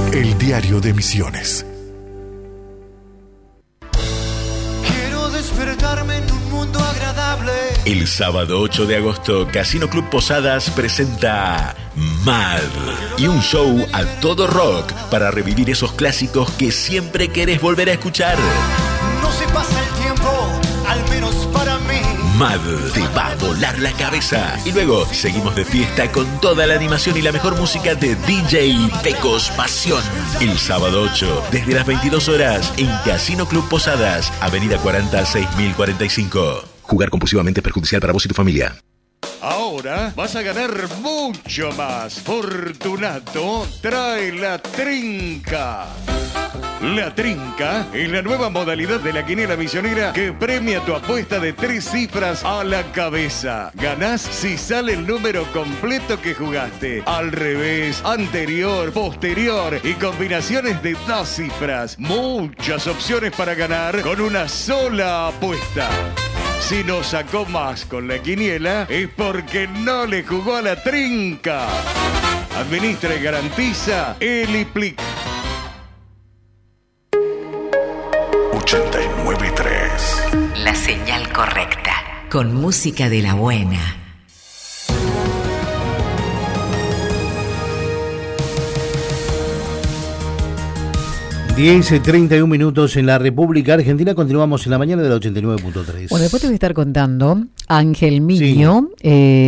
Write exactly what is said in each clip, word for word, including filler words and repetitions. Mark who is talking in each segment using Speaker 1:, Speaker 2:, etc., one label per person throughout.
Speaker 1: El diario de Misiones.
Speaker 2: Quiero despertarme en un mundo agradable.
Speaker 3: El sábado ocho de agosto, Casino Club Posadas presenta Mad y un show a todo rock para revivir esos clásicos que siempre querés volver a escuchar.
Speaker 2: No se pasa el tiempo, al menos para mí.
Speaker 3: Mad te va a volar la cabeza. Y luego seguimos de fiesta con toda la animación y la mejor música de D J Pecos Pasión. El sábado ocho, desde las veintidós horas, en Casino Club Posadas, Avenida cuarenta, seis mil cuarenta y cinco. Jugar compulsivamente es perjudicial para vos y tu familia.
Speaker 4: Ahora vas a ganar mucho más. Fortunato trae la trinca. La trinca es la nueva modalidad de la quiniela misionera que premia tu apuesta de tres cifras a la cabeza. Ganás si sale el número completo que jugaste. Al revés, anterior, posterior y combinaciones de dos cifras. Muchas opciones para ganar con una sola apuesta. Si no sacó más con la quiniela es porque no le jugó a la trinca. Administra y garantiza Eliplic.
Speaker 1: ochenta y nueve punto tres.
Speaker 5: La señal correcta. Con música de la buena.
Speaker 6: diez y treinta y un minutos en la República Argentina. Continuamos en la mañana de la ochenta y nueve punto tres.
Speaker 7: Bueno, después te voy a estar contando, Ángel Miño, sí.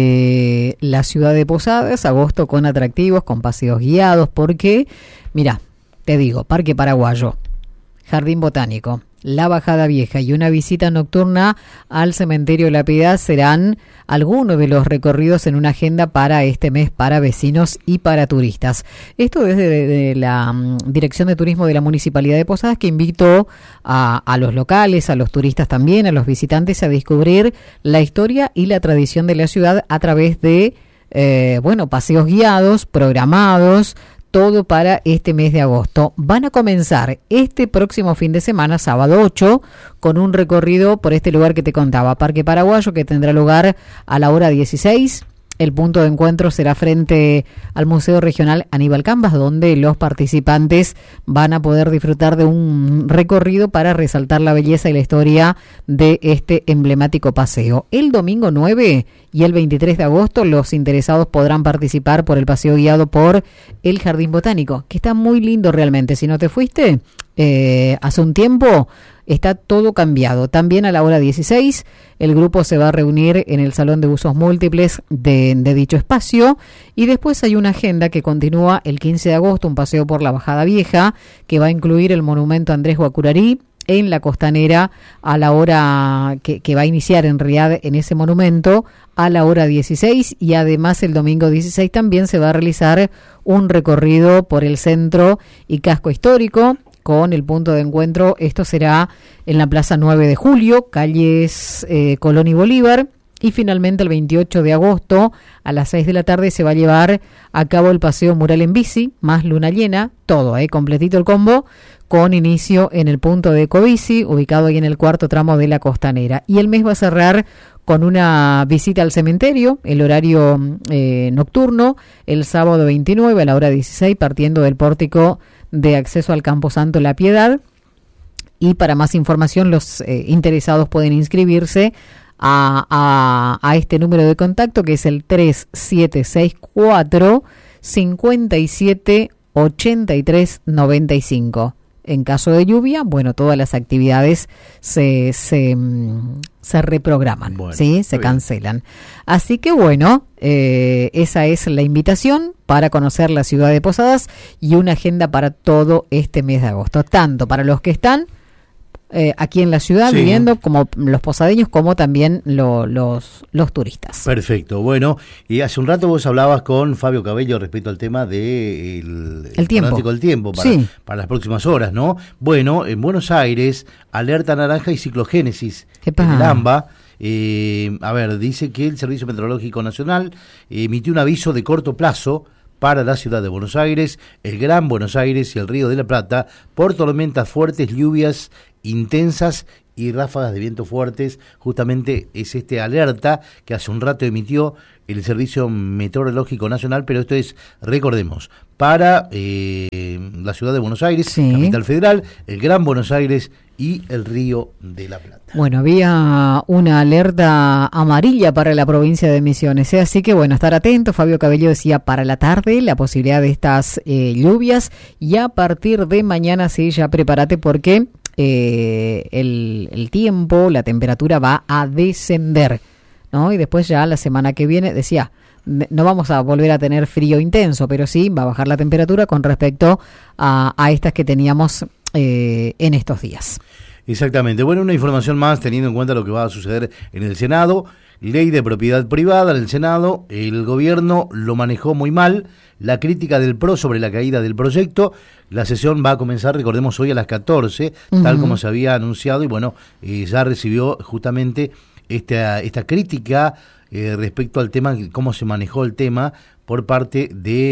Speaker 7: eh, la ciudad de Posadas, agosto con atractivos, con paseos guiados, porque, mira, te digo, Parque Paraguayo, Jardín Botánico, la Bajada Vieja y una visita nocturna al Cementerio de la Piedad serán algunos de los recorridos en una agenda para este mes para vecinos y para turistas. Esto desde de, de la um, Dirección de Turismo de la Municipalidad de Posadas, que invitó a, a los locales, a los turistas también, a los visitantes a descubrir la historia y la tradición de la ciudad a través de, eh, bueno, paseos guiados, programados, todo para este mes de agosto. Van a comenzar este próximo fin de semana, sábado ocho, con un recorrido por este lugar que te contaba, Parque Paraguayo, que tendrá lugar a la hora dieciséis. El punto de encuentro será frente al Museo Regional Aníbal Cambas, donde los participantes van a poder disfrutar de un recorrido para resaltar la belleza y la historia de este emblemático paseo. El domingo nueve y el veintitrés de agosto los interesados podrán participar por el paseo guiado por el Jardín Botánico, que está muy lindo realmente. Si no te fuiste eh, hace un tiempo, está todo cambiado. También a la hora dieciséis, el grupo se va a reunir en el Salón de Usos Múltiples de, de dicho espacio, y después hay una agenda que continúa el quince de agosto, un paseo por la Bajada Vieja, que va a incluir el monumento a Andrés Guacurarí en la Costanera a la hora que, que va a iniciar en realidad en ese monumento a la hora dieciséis, y además el domingo dieciséis también se va a realizar un recorrido por el centro y casco histórico con el punto de encuentro. Esto será en la Plaza nueve de Julio, calles eh, Colón y Bolívar. Y finalmente el veintiocho de agosto a las seis de la tarde se va a llevar a cabo el paseo mural en bici, más luna llena, todo, eh, completito el combo, con inicio en el punto de Ecobici, ubicado ahí en el cuarto tramo de la Costanera. Y el mes va a cerrar con una visita al cementerio, el horario eh, nocturno, el sábado veintinueve a la hora dieciséis, partiendo del pórtico de acceso al Camposanto La Piedad. Y para más información, los eh, interesados pueden inscribirse a, a, a este número de contacto, que es el tres siete seis cuatro, cinco siete, ocho tres nueve cinco. En caso de lluvia, bueno, todas las actividades se se, se reprograman, bueno, ¿sí? Se cancelan. Así que bueno, eh, esa es la invitación para conocer la ciudad de Posadas y una agenda para todo este mes de agosto, tanto para los que están Eh, aquí en la ciudad, sí, viviendo, como los posadeños, como también lo, los los turistas.
Speaker 6: Perfecto. Bueno, y hace un rato vos hablabas con Fabio Cabello respecto al tema del de el tiempo, del tiempo para, sí, para las próximas horas, ¿no? Bueno, en Buenos Aires, alerta naranja y ciclogénesis en el AMBA. Eh, a ver, dice que el Servicio Meteorológico Nacional emitió un aviso de corto plazo para la ciudad de Buenos Aires, el Gran Buenos Aires y el Río de la Plata por tormentas fuertes, lluvias intensas y ráfagas de viento fuertes. Justamente es este alerta que hace un rato emitió el Servicio Meteorológico Nacional, pero esto es, recordemos, para eh, la ciudad de Buenos Aires, sí. Capital Federal, el Gran Buenos Aires y el Río de la Plata.
Speaker 7: Bueno, había una alerta amarilla para la provincia de Misiones, ¿eh? Así que bueno, estar atento. Fabio Cabello decía para la tarde la posibilidad de estas eh, lluvias, y a partir de mañana sí, ya prepárate porque eh, el, el tiempo, la temperatura va a descender, ¿no? Y después ya la semana que viene, decía, no vamos a volver a tener frío intenso, pero sí va a bajar la temperatura con respecto a, a estas que teníamos eh, en estos días.
Speaker 6: Exactamente. Bueno, una información más teniendo en cuenta lo que va a suceder en el Senado. Ley de propiedad privada en el Senado. El gobierno lo manejó muy mal. La crítica del P R O sobre la caída del proyecto. La sesión va a comenzar, recordemos, hoy a las catorce, uh-huh. tal como se había anunciado. Y bueno, eh, ya recibió justamente esta, esta crítica eh, respecto al tema, cómo se manejó el tema por parte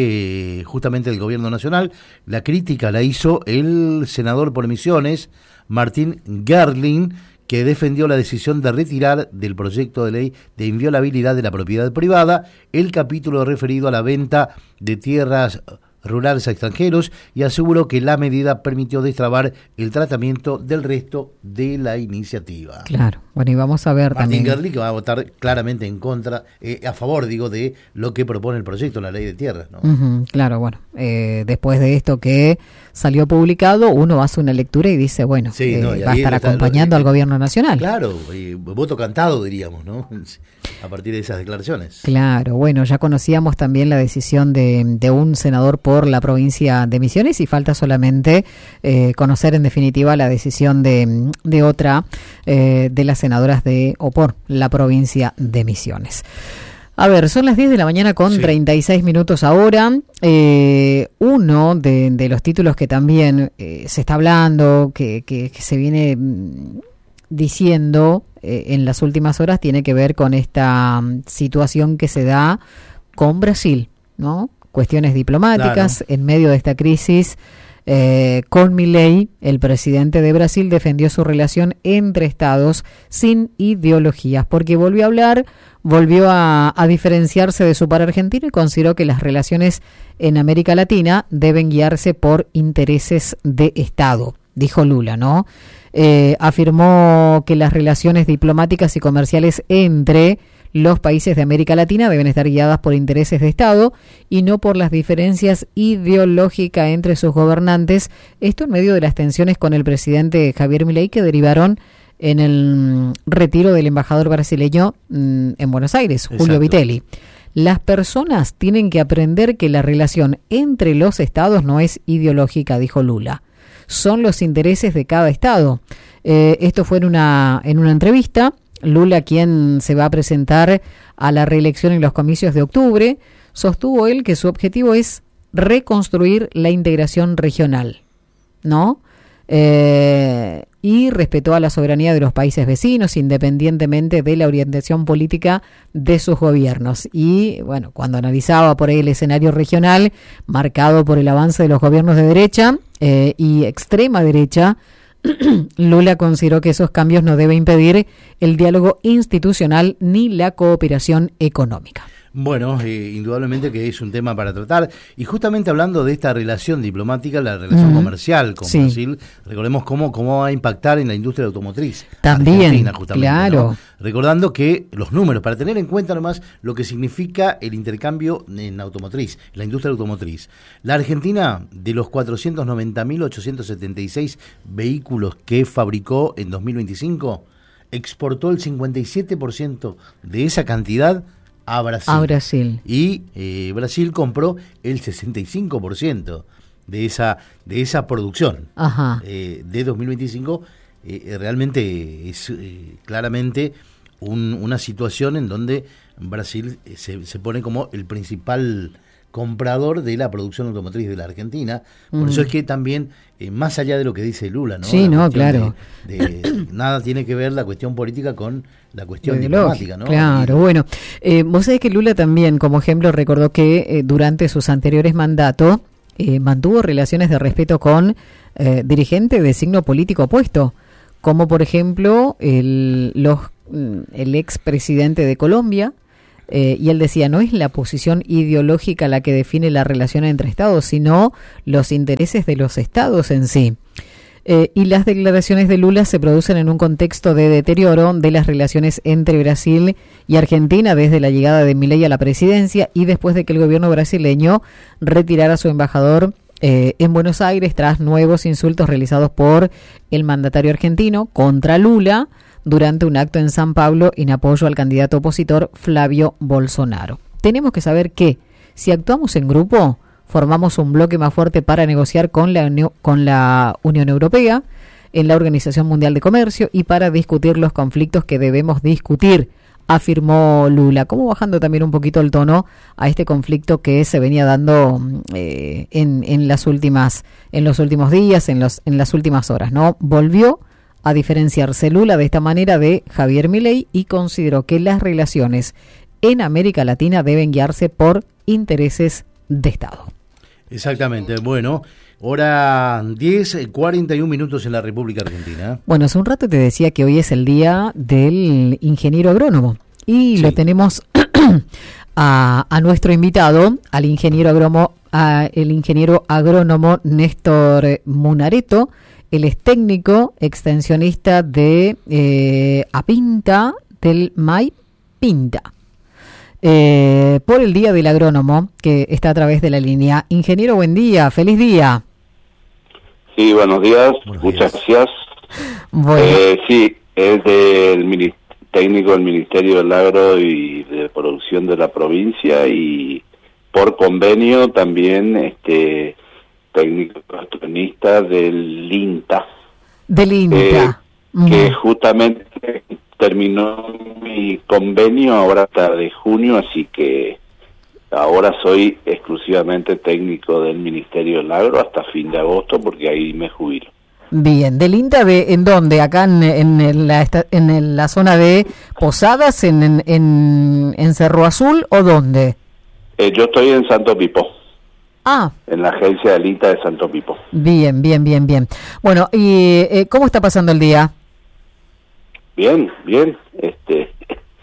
Speaker 6: de justamente del gobierno nacional. La crítica la hizo el senador por Misiones, Martín Gerling, que defendió la decisión de retirar del proyecto de ley de inviolabilidad de la propiedad privada el capítulo referido a la venta de tierras rurales a extranjeros, y aseguró que la medida permitió destrabar el tratamiento del resto de la iniciativa.
Speaker 7: Claro, bueno, y vamos a ver
Speaker 6: Martín
Speaker 7: también.
Speaker 6: Gerling, que va a votar claramente en contra, eh, a favor, digo, de lo que propone el proyecto, la ley de tierras, ¿no?
Speaker 7: Uh-huh, claro, bueno, eh, después de esto que salió publicado, uno hace una lectura y dice, bueno, sí, eh, no, va a estar acompañando lo, al gobierno nacional.
Speaker 6: Claro, y voto cantado, diríamos, ¿no? A partir de esas declaraciones.
Speaker 7: Claro, bueno, ya conocíamos también la decisión de, de un senador por la provincia de Misiones, y falta solamente eh, conocer en definitiva la decisión de, de otra eh, de las senadoras de o por la provincia de Misiones. A ver, son las diez de la mañana con sí. treinta y seis minutos ahora. Eh, uno de, de los títulos que también eh, se está hablando, que, que, que se viene diciendo eh, en las últimas horas, tiene que ver con esta um, situación que se da con Brasil, ¿no? Cuestiones diplomáticas, claro. En medio de esta crisis, eh, con Milei, el presidente de Brasil defendió su relación entre estados sin ideologías, porque volvió a hablar, volvió a, a diferenciarse de su par argentino y consideró que las relaciones en América Latina deben guiarse por intereses de Estado, dijo Lula, ¿no? Eh, afirmó que las relaciones diplomáticas y comerciales entre los países de América Latina deben estar guiadas por intereses de Estado y no por las diferencias ideológicas entre sus gobernantes. Esto en medio de las tensiones con el presidente Javier Milei, que derivaron en el retiro del embajador brasileño en Buenos Aires, Julio Exacto. Vitelli. Las personas tienen que aprender que la relación entre los estados no es ideológica, dijo Lula. Son los intereses de cada estado. Eh, esto fue en una, en una entrevista. Lula, quien se va a presentar a la reelección en los comicios de octubre, sostuvo él que su objetivo es reconstruir la integración regional, ¿no? Eh, y respetó a la soberanía de los países vecinos, independientemente de la orientación política de sus gobiernos. Y, bueno, cuando analizaba por ahí el escenario regional, marcado por el avance de los gobiernos de derecha eh, y extrema derecha, Lula consideró que esos cambios no deben impedir el diálogo institucional ni la cooperación económica.
Speaker 6: Bueno, eh, indudablemente que es un tema para tratar, y justamente hablando de esta relación diplomática, la relación uh-huh. comercial con sí. Brasil, recordemos cómo, cómo va a impactar en la industria automotriz
Speaker 7: también,
Speaker 6: argentina, justamente,
Speaker 7: claro.
Speaker 6: ¿no? Recordando que los números, para tener en cuenta nomás lo que significa el intercambio en automotriz, la industria automotriz. La Argentina, de los cuatrocientos noventa mil ochocientos setenta y seis vehículos que fabricó en dos mil veinticinco, exportó el cincuenta y siete por ciento de esa cantidad a Brasil.
Speaker 7: A Brasil.
Speaker 6: Y eh, Brasil compró el sesenta y cinco por ciento de esa de esa producción.
Speaker 7: Ajá.
Speaker 6: Eh, de dos mil veinticinco. Eh, realmente es eh, claramente un, una situación en donde Brasil se, se pone como el principal comprador de la producción automotriz de la Argentina. Por mm. eso es que también, eh, más allá de lo que dice Lula, ¿no?
Speaker 7: Sí, no, claro.
Speaker 6: De, de, nada tiene que ver la cuestión política con la cuestión de diplomática, ¿no?
Speaker 7: Claro, y, bueno. Eh, vos sabés que Lula también, como ejemplo, recordó que eh, durante sus anteriores mandatos eh, mantuvo relaciones de respeto con eh, dirigentes de signo político opuesto, como por ejemplo el, los, el expresidente de Colombia, eh, y él decía, no es la posición ideológica la que define la relación entre estados, sino los intereses de los estados en sí. Eh, y las declaraciones de Lula se producen en un contexto de deterioro de las relaciones entre Brasil y Argentina desde la llegada de Milei a la presidencia y después de que el gobierno brasileño retirara a su embajador eh, en Buenos Aires tras nuevos insultos realizados por el mandatario argentino contra Lula durante un acto en San Pablo en apoyo al candidato opositor Flavio Bolsonaro. Tenemos que saber que si actuamos en grupo, formamos un bloque más fuerte para negociar con la, con la Unión Europea, en la Organización Mundial de Comercio y para discutir los conflictos que debemos discutir, afirmó Lula, como bajando también un poquito el tono a este conflicto que se venía dando eh, en, en las últimas, en los últimos días, en los, en las últimas horas, ¿no? Volvió a diferenciarse Lula de esta manera de Javier Milei y consideró que las relaciones en América Latina deben guiarse por intereses de Estado.
Speaker 6: Exactamente, bueno, hora diez, cuarenta y un minutos en la República Argentina.
Speaker 7: Bueno, hace un rato te decía que hoy es el día del ingeniero agrónomo y sí. Lo tenemos a, a nuestro invitado, al ingeniero agrónomo, a el ingeniero agrónomo Néstor Munareto. Él es técnico extensionista de eh, APINTA del M A I PINTA. Eh, por el Día del Agrónomo, que está a través de la línea. Ingeniero, buen día, feliz día.
Speaker 8: Sí, buenos días,
Speaker 6: buenos
Speaker 8: muchas
Speaker 6: días.
Speaker 8: gracias.
Speaker 7: Bueno.
Speaker 8: Eh, sí, es del mini, técnico del Ministerio del Agro y de Producción de la provincia y por convenio también este técnico astronista del INTA.
Speaker 7: Del INTA.
Speaker 8: Eh,
Speaker 7: uh-huh.
Speaker 8: Que justamente terminó mi convenio ahora hasta de junio, así que ahora soy exclusivamente técnico del Ministerio del Agro hasta fin de agosto, porque ahí me jubilo.
Speaker 7: Bien, ¿del INTA de en dónde? ¿Acá en, en, en, la, en la zona de Posadas, en, en, en, en Cerro Azul o dónde?
Speaker 8: Eh, yo estoy en Santo Pipo.
Speaker 7: Ah.
Speaker 8: En la agencia del INTA de Santo Pipo.
Speaker 7: Bien, bien, bien, bien. Bueno, ¿y eh, cómo está pasando el día?
Speaker 8: Bien, bien, este,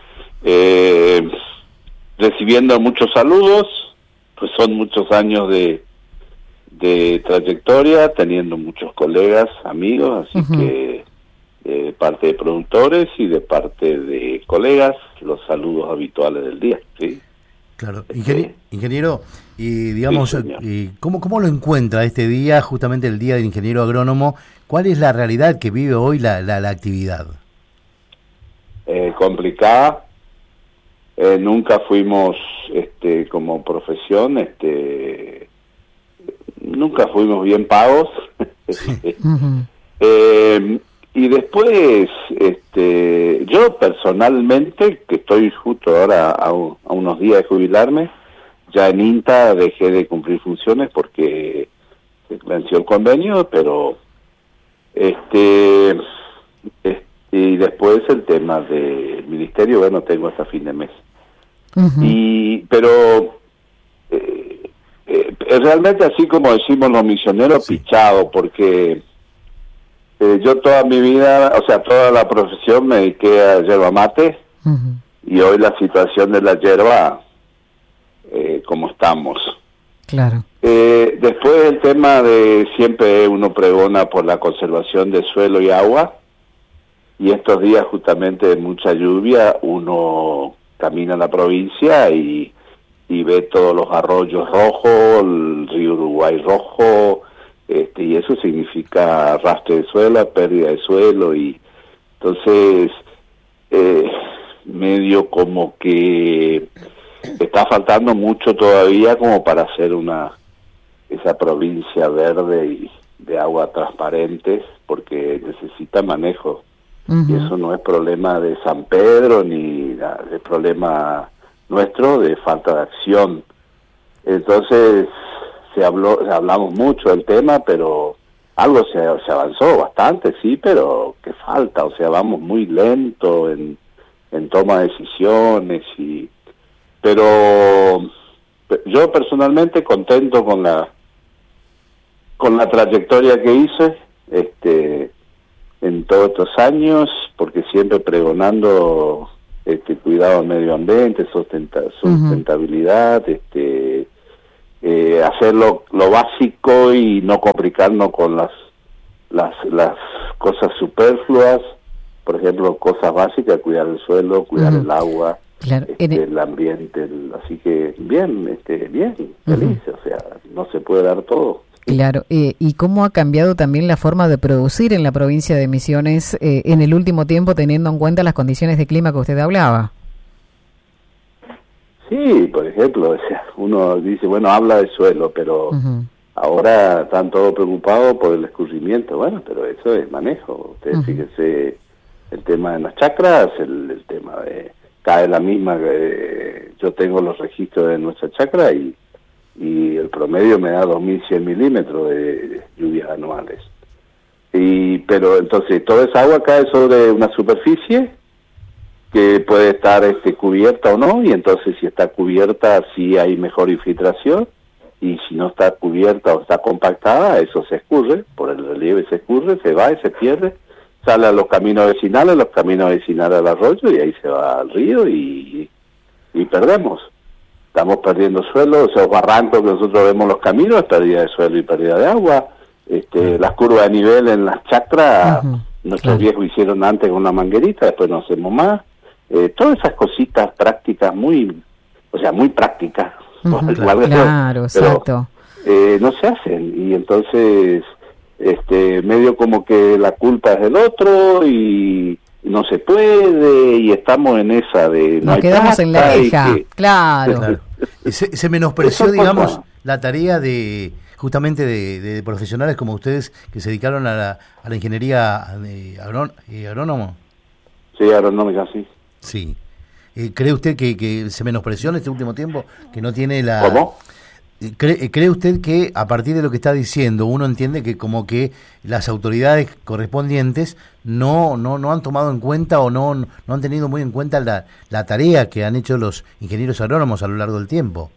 Speaker 8: eh, recibiendo muchos saludos, pues son muchos años de, de trayectoria, teniendo muchos colegas, amigos, así uh-huh. que de parte de productores y de parte de colegas, los saludos habituales del día, ¿sí?
Speaker 6: Claro, Ingeniero, ingeniero y digamos, sí, y ¿cómo, ¿cómo lo encuentra este día, justamente el Día del Ingeniero Agrónomo? ¿Cuál es la realidad que vive hoy la, la, la actividad?
Speaker 8: Eh, complicada, eh, nunca fuimos este como profesión, este nunca fuimos bien pagos. uh-huh. eh, y después este yo personalmente, que estoy justo ahora a, a unos días de jubilarme, ya en INTA dejé de cumplir funciones porque se venció el convenio, pero este, este y después el tema del ministerio, bueno, tengo hasta fin de mes. Uh-huh. Y pero eh, eh, realmente, así como decimos los misioneros, sí. Pichado, porque eh, yo toda mi vida, o sea, toda la profesión me dediqué a yerba mate, uh-huh. Y hoy la situación de la yerba, eh, como estamos.
Speaker 7: Claro.
Speaker 8: Eh, después el tema de siempre uno pregona por la conservación de suelo y agua. Y estos días justamente de mucha lluvia, uno camina en la provincia y, y ve todos los arroyos rojos, el río Uruguay rojo, este, y eso significa arrastre de suelo, pérdida de suelo, y entonces eh, medio como que está faltando mucho todavía como para hacer una esa provincia verde y de agua transparente, porque necesita manejo. Uh-huh. Y eso no es problema de San Pedro ni es problema nuestro de falta de acción. Entonces se habló, hablamos mucho del tema, pero algo se, se avanzó bastante, sí, pero que falta, o sea, vamos muy lento en, en toma de decisiones, y pero yo personalmente contento con la con la trayectoria que hice, este en todos estos años, porque siempre pregonando este cuidado al medio ambiente, sustenta, sustentabilidad, uh-huh. este eh, hacer lo, lo básico y no complicarnos con las las las cosas superfluas, por ejemplo, cosas básicas, cuidar el suelo, cuidar uh-huh. el agua, claro. este, el... el ambiente, el, así que bien, este bien, feliz, uh-huh. o sea, no se puede dar todo.
Speaker 7: Claro, eh, ¿y cómo ha cambiado también la forma de producir en la provincia de Misiones eh, en el último tiempo, teniendo en cuenta las condiciones de clima que usted hablaba?
Speaker 8: Sí, por ejemplo, o sea, uno dice, bueno, habla de suelo, pero uh-huh. ahora están todos preocupados por el escurrimiento. Bueno, pero eso es manejo. Ustedes uh-huh. fíjense el tema de las chacras, el, el tema de cae la misma, eh, yo tengo los registros de nuestra chacra y y el promedio me da dos mil cien milímetros de lluvias anuales. Y pero entonces toda esa agua cae sobre una superficie que puede estar este cubierta o no, y entonces si está cubierta sí hay mejor infiltración, y si no está cubierta o está compactada, eso se escurre, por el relieve se escurre, se va y se pierde, sale a los caminos vecinales, los caminos vecinales al arroyo, y ahí se va al río y, y perdemos. Estamos perdiendo suelo, esos barrancos que nosotros vemos los caminos, es pérdida de suelo y pérdida de agua. Este, uh-huh. Las curvas de nivel en las chacras, uh-huh. nuestros uh-huh. viejos hicieron antes con una manguerita, después no hacemos más. Eh, todas esas cositas prácticas, muy, o sea, muy prácticas.
Speaker 7: Uh-huh. Claro, claro, exacto.
Speaker 8: Eh, no se hacen, y entonces, este, medio como que la culpa es del otro, y no se puede, y estamos en esa de...
Speaker 7: No Nos quedamos en la queja, que... claro.
Speaker 6: claro. Se, se menospreció, digamos, la tarea de justamente de, de profesionales como ustedes que se dedicaron a la, a la ingeniería de agrón, eh, agrónomo.
Speaker 8: Sí, agronómica, sí.
Speaker 6: Sí. Eh, ¿Cree usted que, que se menospreció en este último tiempo? Que no tiene la...
Speaker 8: ¿Cómo?
Speaker 6: ¿Cree, ¿Cree usted que a partir de lo que está diciendo uno entiende que como que las autoridades correspondientes no no no han tomado en cuenta o no no han tenido muy en cuenta la, la tarea que han hecho los ingenieros agrónomos a lo largo del tiempo?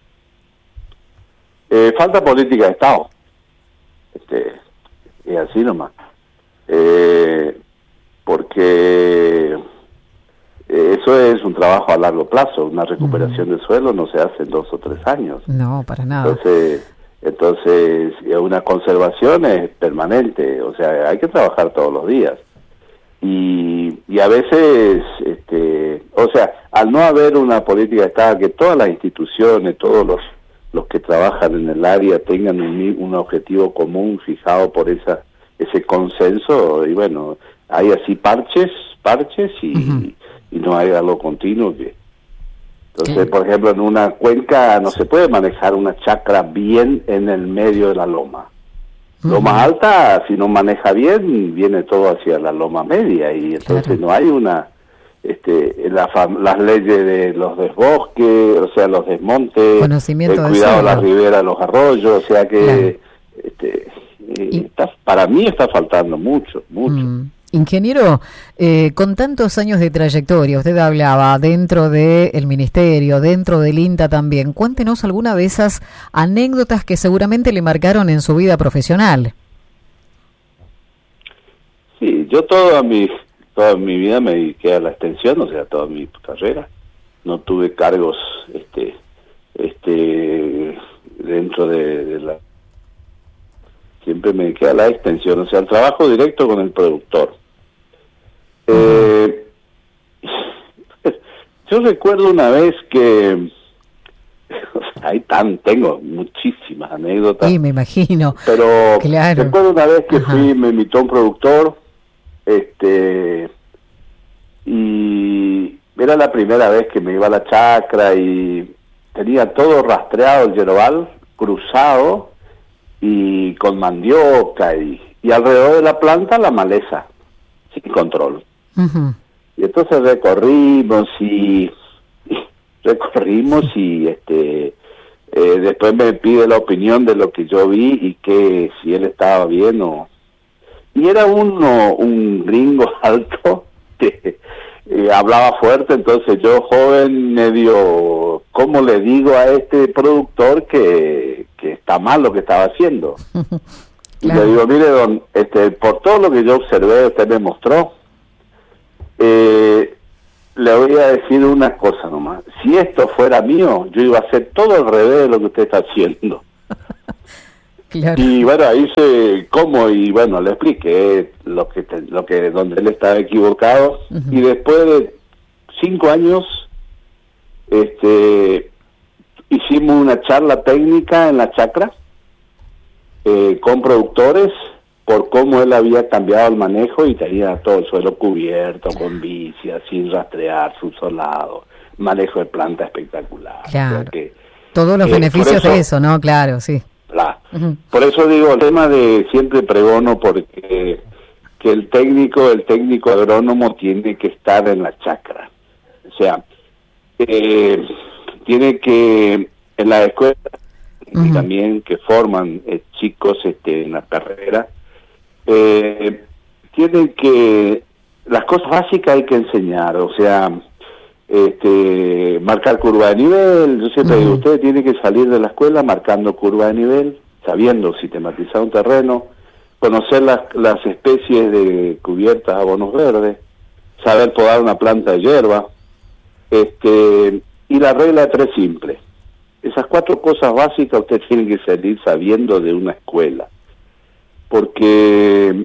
Speaker 8: Eh, falta política de Estado. Este, es así nomás. Eh, porque eso es un trabajo a largo plazo. Una recuperación uh-huh. del suelo no se hace en dos o tres años.
Speaker 7: No, para nada.
Speaker 8: Entonces, entonces una conservación es permanente. O sea, hay que trabajar todos los días. Y, y a veces, este, o sea, al no haber una política de Estado, que todas las instituciones, todos los los que trabajan en el área tengan un, un objetivo común fijado por esa ese consenso, y bueno, hay así parches, parches y... Uh-huh. y no hay algo continuo que entonces sí. Por ejemplo en una cuenca no se puede manejar una chacra bien en el medio de la loma. Uh-huh. Loma alta, si no maneja bien, viene todo hacia la loma media, y entonces claro. no hay una este la las leyes de los desbosques, o sea, los desmontes,
Speaker 7: conocimiento
Speaker 8: el cuidado de la ribera, los arroyos, o sea que claro. este y... está, para mí está faltando mucho, mucho. Mm.
Speaker 7: Ingeniero, eh, con tantos años de trayectoria, usted hablaba dentro del ministerio, dentro del INTA también, cuéntenos alguna de esas anécdotas que seguramente le marcaron en su vida profesional.
Speaker 8: Sí, yo toda mi, toda mi vida me dediqué a la extensión, o sea, toda mi carrera. No tuve cargos este, este, dentro de, de la... Siempre me dediqué a la extensión, o sea, al trabajo directo con el productor. Eh, yo recuerdo una vez que o sea, hay tan tengo muchísimas anécdotas.
Speaker 7: Sí, me imagino.
Speaker 8: Pero
Speaker 7: claro.
Speaker 8: recuerdo una vez que Ajá. fui, me invitó un productor, este, y era la primera vez que me iba a la chacra y tenía todo rastreado el yerbal, cruzado y con mandioca y, y alrededor de la planta la maleza, sin control. Uh-huh. Y entonces recorrimos y, y recorrimos y este eh, después me pide la opinión de lo que yo vi y que si él estaba bien o... Y era uno, un gringo alto que eh, hablaba fuerte, entonces yo joven medio, ¿cómo le digo a este productor que, que está mal lo que estaba haciendo? Claro. Y le digo, mire, don, este, por todo lo que yo observé, usted me mostró, eh, le voy a decir una cosa nomás. Si esto fuera mío, yo iba a hacer todo al revés de lo que usted está haciendo. Claro. Y bueno, ahí se cómo y bueno, le expliqué lo que te, lo que donde él estaba equivocado. Uh-huh. Y después de cinco años, este, hicimos una charla técnica en la chacra eh, con productores por cómo él había cambiado el manejo y tenía todo el suelo cubierto con vicia, sin rastrear, subsolado, manejo de planta espectacular.
Speaker 7: Claro. O sea que, todos los eh, beneficios eso, de eso, ¿no? Claro, sí.
Speaker 8: La, uh-huh. Por eso digo, el tema de siempre pregono, porque que el técnico, el técnico agrónomo tiene que estar en la chacra. O sea, eh, tiene que, en la escuela, uh-huh. y también que forman eh, chicos este, en la carrera, eh, tienen que, las cosas básicas hay que enseñar, o sea, este, marcar curva de nivel. Yo siempre uh-huh. digo, usted tiene que salir de la escuela marcando curva de nivel, sabiendo sistematizar un terreno, conocer las, las especies de cubiertas abonos verdes, saber podar una planta de hierba, este, y la regla de tres simple. Esas cuatro cosas básicas usted tiene que salir sabiendo de una escuela, porque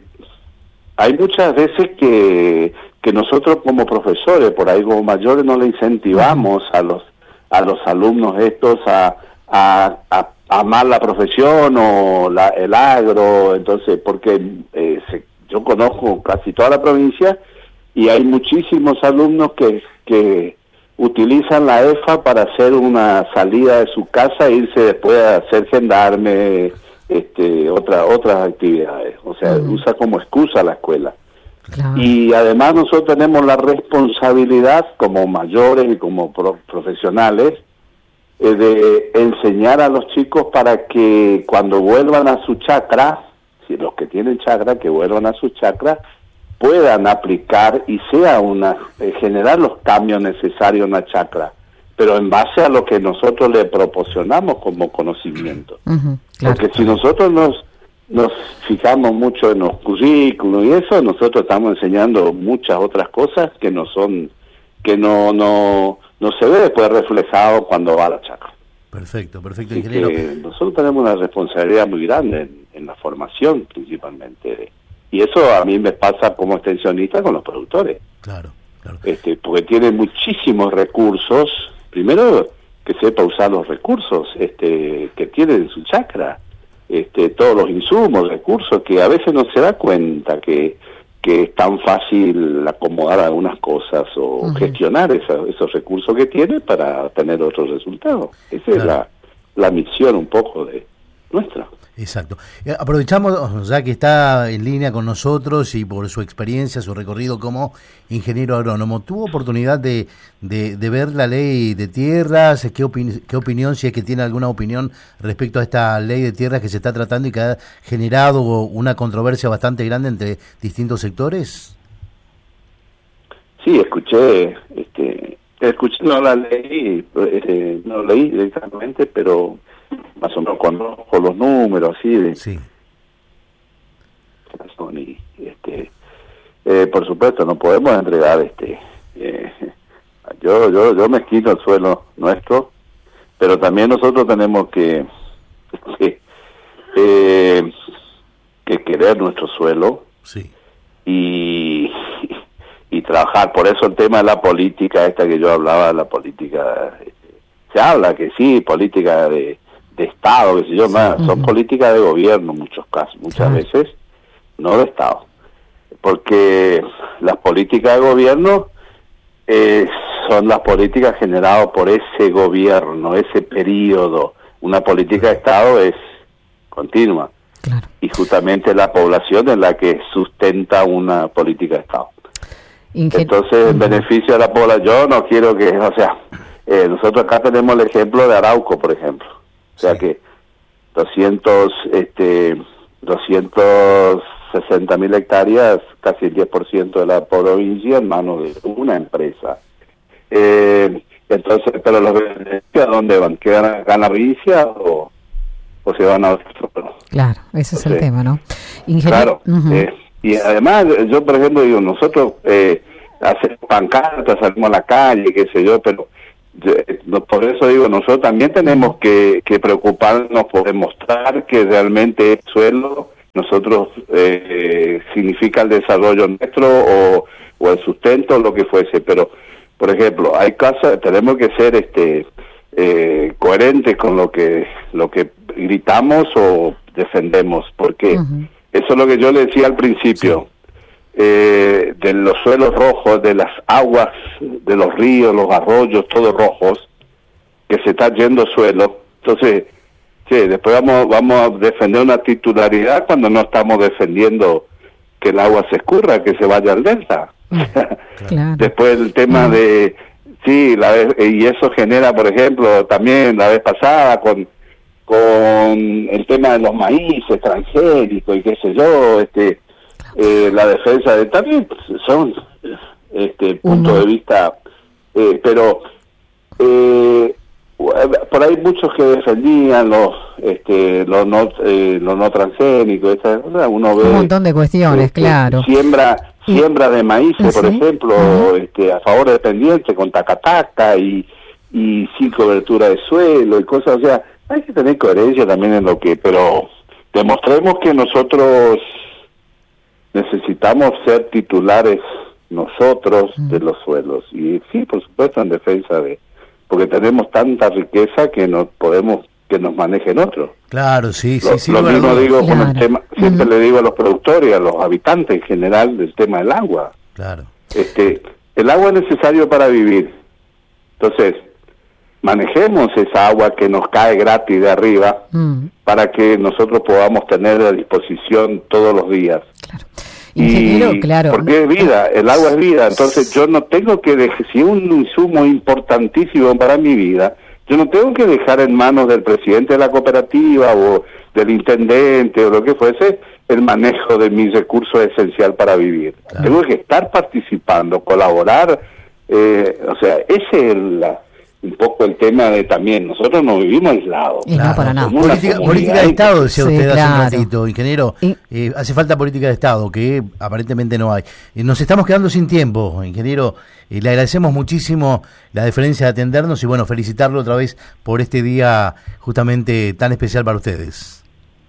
Speaker 8: hay muchas veces que que nosotros como profesores, por ahí como mayores, no le incentivamos a los a los alumnos estos a a, a, a amar la profesión o la, el agro. Entonces, porque eh, se, yo conozco casi toda la provincia y hay muchísimos alumnos que que utilizan la E F A para hacer una salida de su casa e irse después a hacer gendarme, este, otra, otras actividades. O sea, uh-huh. usa como excusa la escuela. Claro. Y además nosotros tenemos la responsabilidad como mayores y como pro- profesionales eh, de enseñar a los chicos para que cuando vuelvan a su chacra, si los que tienen chacra, que vuelvan a su chacra, puedan aplicar y sea una eh, generar los cambios necesarios en la chacra, pero en base a lo que nosotros le proporcionamos como conocimiento. Uh-huh, claro. Porque si nosotros nos nos fijamos mucho en los currículos y eso, nosotros estamos enseñando muchas otras cosas que no son, que no no no se ve después reflejado cuando va a la chacra.
Speaker 6: Perfecto, perfecto,
Speaker 8: Así
Speaker 6: ingeniero.
Speaker 8: que nosotros tenemos una responsabilidad muy grande en, en la formación, principalmente, y eso a mí me pasa como extensionista con los productores.
Speaker 6: Claro, claro.
Speaker 8: Este, porque tienen muchísimos recursos, primero que sepa usar los recursos este que tienen en su chacra. Este, todos los insumos, recursos, que a veces no se da cuenta que, que es tan fácil acomodar algunas cosas o uh-huh. gestionar esa, esos recursos que tiene para tener otros resultados. Esa claro. es la, la misión un poco de nuestra.
Speaker 6: Exacto. Eh, aprovechamos, ya que está en línea con nosotros y por su experiencia, su recorrido como ingeniero agrónomo, ¿tuvo oportunidad de, de, de ver la ley de tierras? ¿Qué, opin- ¿Qué opinión, si es que tiene alguna opinión respecto a esta ley de tierras que se está tratando y que ha generado una controversia bastante grande entre distintos sectores?
Speaker 8: Sí, escuché, este, escuché, no la leí, este, no leí directamente, pero más o menos conozco los números así de
Speaker 6: sí.
Speaker 8: y este eh, por supuesto no podemos entregar este eh, yo yo yo me quito el suelo nuestro, pero también nosotros tenemos que que, eh, que querer nuestro suelo
Speaker 6: sí.
Speaker 8: y y trabajar. Por eso el tema de la política esta que yo hablaba, la política, se habla que sí, política de de Estado, que sé yo, sí. más, son uh-huh. políticas de gobierno en muchos casos, muchas uh-huh. veces, no de Estado. Porque las políticas de gobierno eh, son las políticas generadas por ese gobierno, ese periodo. Una política de Estado es continua.
Speaker 7: Claro.
Speaker 8: Y justamente la población es la que sustenta una política de Estado. Ingen- Entonces, en beneficio de la población, yo no quiero que, o sea, eh, nosotros acá tenemos el ejemplo de Arauco, por ejemplo. O sea sí. que doscientos, este, doscientos sesenta mil hectáreas, casi el diez por ciento de la provincia en manos de una empresa. Eh, entonces, pero los beneficios, ¿a dónde van? ¿Quedan acá en la provincia o, o se van a otro.
Speaker 7: Claro, ese es
Speaker 8: o sea,
Speaker 7: el tema, ¿no?
Speaker 8: Ingeniero, claro. Uh-huh. eh, y además, yo, por ejemplo, digo, nosotros eh, hacemos pancartas, salimos a la calle, qué sé yo, pero yo, por eso digo, nosotros también tenemos que, que preocuparnos por demostrar que realmente el suelo nosotros eh, significa el desarrollo nuestro o, o el sustento, lo que fuese, pero por ejemplo, hay cosas, tenemos que ser este eh, coherentes con lo que lo que gritamos o defendemos, porque uh-huh. eso es lo que yo le decía al principio, sí. eh, de los suelos rojos, de las aguas, de los ríos, los arroyos, todos rojos, que se está yendo suelo, entonces sí, después vamos vamos a defender una titularidad cuando no estamos defendiendo que el agua se escurra, que se vaya al delta. Claro. Después el tema de, sí, la vez, y eso genera, por ejemplo, también la vez pasada con con el tema de los maíces transgénicos y qué sé yo, este eh, la defensa de también son este punto uh-huh. de vista, eh, pero eh, por ahí muchos que defendían los este los no eh, los no transgénicos, esa, uno ve
Speaker 7: un montón de cuestiones, este, claro.
Speaker 8: Siembra siembra de maíces, ¿sí? por ejemplo, uh-huh. este a favor de pendiente con tacataca y y sin cobertura de suelo y cosas, o sea, hay que tener coherencia también en lo que, pero demostremos que nosotros necesitamos ser titulares nosotros uh-huh. de los suelos y sí, por supuesto en defensa de, porque tenemos tanta riqueza que nos podemos que nos manejen otros.
Speaker 6: Claro, sí, sí,
Speaker 8: lo,
Speaker 6: sí.
Speaker 8: Lo
Speaker 6: bueno,
Speaker 8: mismo digo
Speaker 7: claro.
Speaker 8: con el tema, siempre uh-huh. le digo a los productores y a los habitantes en general del tema del agua.
Speaker 6: Claro.
Speaker 8: Este, el agua es necesario para vivir. Entonces, manejemos esa agua que nos cae gratis de arriba uh-huh. para que nosotros podamos tener a disposición todos los días.
Speaker 7: Claro. Ingeniero,
Speaker 8: y
Speaker 7: claro.
Speaker 8: Porque es vida, el agua es vida, entonces yo no tengo que dejar, si es un insumo importantísimo para mi vida, yo no tengo que dejar en manos del presidente de la cooperativa o del intendente o lo que fuese, el manejo de mis recursos esencial para vivir. Claro. Tengo que estar participando, colaborar, eh, o sea, ese es la... un poco el tema de también, nosotros no vivimos aislados.
Speaker 7: Y no para nada.
Speaker 6: Política, política de Estado, decía
Speaker 7: sí,
Speaker 6: usted
Speaker 7: claro.
Speaker 6: hace un ratito, ingeniero. Eh, hace falta política de Estado, que aparentemente no hay. Eh, nos estamos quedando sin tiempo, ingeniero. Eh, le agradecemos muchísimo la deferencia de atendernos y bueno, felicitarlo otra vez por este día justamente tan especial para ustedes.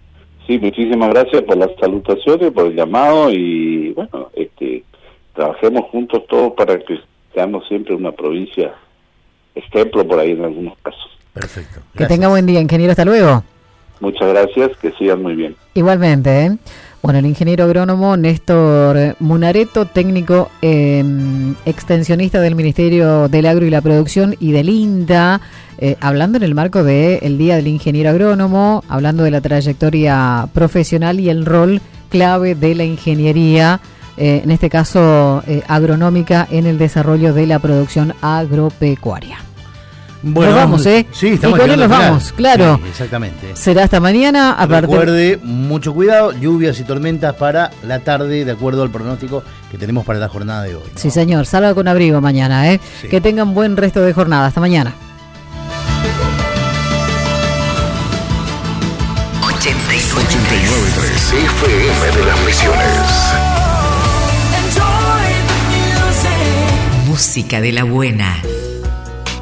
Speaker 8: Sí, muchísimas gracias por las salutaciones, por el llamado y bueno, este trabajemos juntos todos para que seamos siempre una provincia ejemplo por ahí en algunos casos.
Speaker 6: Perfecto. Gracias.
Speaker 7: Que tenga buen día, ingeniero. Hasta luego.
Speaker 8: Muchas gracias, que sigan muy bien.
Speaker 7: Igualmente, ¿eh? Bueno, el ingeniero agrónomo Néstor Munareto, técnico eh, extensionista del Ministerio del Agro y la Producción y del INTA, eh, hablando en el marco del Día del Ingeniero Agrónomo, hablando de la trayectoria profesional y el rol clave de la ingeniería, eh, en este caso eh, agronómica, en el desarrollo de la producción agropecuaria.
Speaker 6: Bueno,
Speaker 7: nos vamos, ¿eh?
Speaker 6: Sí, estamos
Speaker 7: y con él nos vamos, claro.
Speaker 6: Sí, exactamente.
Speaker 7: Será hasta mañana. A
Speaker 6: Recuerde, partir... mucho cuidado, lluvias y tormentas para la tarde, de acuerdo al pronóstico que tenemos para la jornada de hoy, ¿no?
Speaker 7: Sí, señor, salga con abrigo mañana, ¿eh? Sí. Que tengan buen resto de jornada. Hasta mañana.
Speaker 1: ochenta y nueve punto tres F M de las Misiones.
Speaker 5: Música de la buena.